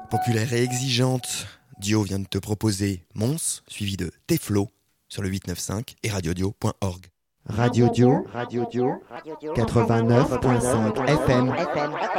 Populaire et exigeante, Dio vient de te proposer Mons, suivi de Teflo sur le 895 et radiodio.org. Radio Dio, 89.5 FM.